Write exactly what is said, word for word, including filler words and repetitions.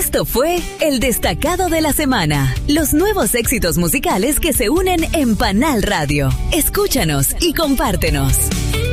Esto fue El Destacado de la Semana. Los nuevos éxitos musicales que se unen en Panal Radio. Escúchanos y compártenos.